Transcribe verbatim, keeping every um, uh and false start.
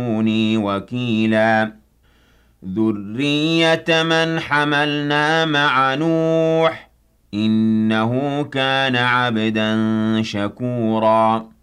كوني وكيلا ذرية من حملنا مع نوح إنه كان عبدا شكورا